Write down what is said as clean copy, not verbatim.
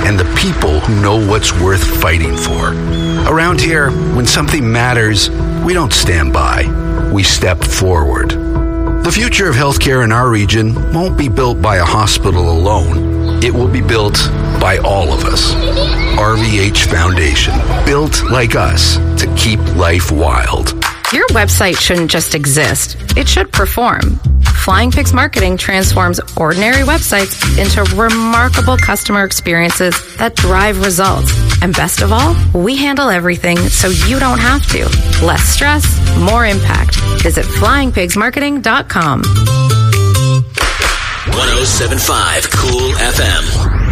and the people who know what's worth fighting for. Around here, when something matters, we don't stand by. We step forward. The future of healthcare in our region won't be built by a hospital alone. It will be built by all of us. RVH Foundation, built like us to keep life wild. Your website shouldn't just exist. It should perform. Flying Pigs Marketing transforms ordinary websites into remarkable customer experiences that drive results. And best of all, we handle everything so you don't have to. Less stress, more impact. Visit flyingpigsmarketing.com. 107.5 Cool FM.